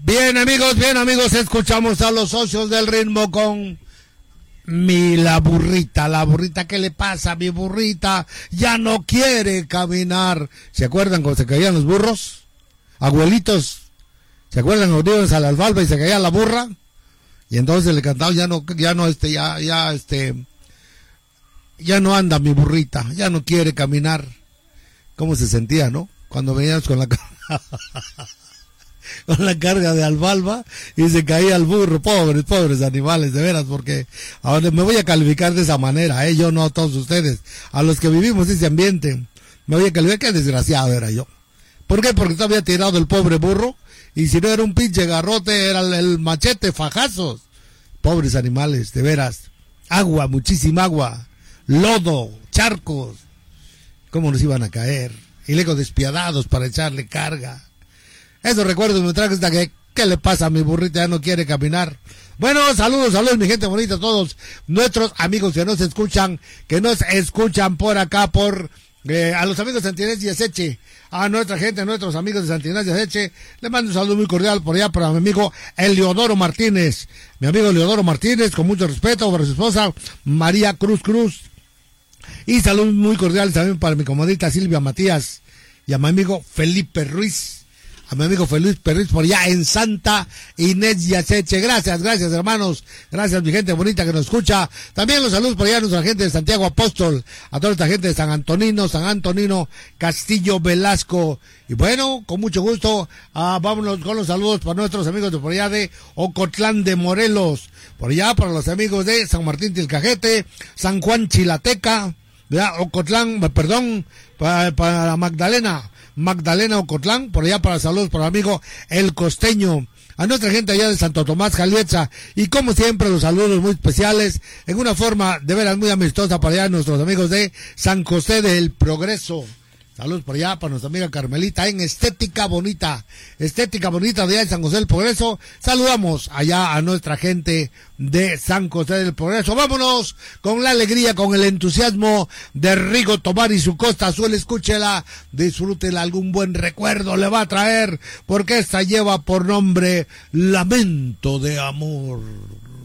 Bien amigos, escuchamos a los socios del ritmo con la burrita, ¿qué le pasa a mi burrita? Ya no quiere caminar. ¿Se acuerdan cuando se caían los burros? Abuelitos, ¿se acuerdan cuando íbamos a la alfalfa y se caía la burra? Y entonces le cantaba, ya no anda mi burrita, ya no quiere caminar. ¿Cómo se sentía, no? Cuando veníamos con la carga de alfalfa y se caía el burro. Pobres animales, de veras, porque ahora me voy a calificar de esa manera, yo no a todos ustedes, a los que vivimos ese ambiente, me voy a calificar, qué desgraciado era yo. ¿Por qué? Porque estaba tirado el pobre burro, y si no era un pinche garrote, era el machete, fajazos. Pobres animales, de veras. Agua, muchísima agua, lodo, charcos, cómo nos iban a caer, y luego despiadados para echarle carga. Esos recuerdos me trajo hasta que, ¿qué le pasa a mi burrita? Ya no quiere caminar. Bueno, saludos mi gente bonita, a todos nuestros amigos que nos escuchan por acá, a los amigos de Santinés y Aceche, a nuestra gente, a nuestros amigos de Santinés y Aceche, le mando un saludo muy cordial por allá para mi amigo Eliodoro Martínez, con mucho respeto para su esposa María Cruz, y saludos muy cordiales también para mi comadita Silvia Matías, y a mi amigo Felipe Ruiz, por allá en Santa Inés y Aceche. Gracias hermanos, gracias mi gente bonita que nos escucha. También los saludos por allá a nuestra gente de Santiago Apóstol, a toda esta gente de San Antonino, Castillo Velasco. Y bueno, con mucho gusto, vámonos con los saludos para nuestros amigos de por allá de Ocotlán de Morelos, por allá para los amigos de San Martín Tilcajete, San Juan Chilateca, Ocotlán, para Magdalena Ocotlán, por allá para saludos para el amigo El Costeño, a nuestra gente allá de Santo Tomás Jalietza, y como siempre los saludos muy especiales, en una forma de veras muy amistosa para allá a nuestros amigos de San José del Progreso. Saludos por allá para nuestra amiga Carmelita en Estética Bonita de allá en San José del Progreso. Saludamos allá a nuestra gente de San José del Progreso. Vámonos con la alegría, con el entusiasmo de Rigo Tobar y su Costa Azul. Escúchela, disfrútela, algún buen recuerdo le va a traer, porque esta lleva por nombre Lamento de Amor.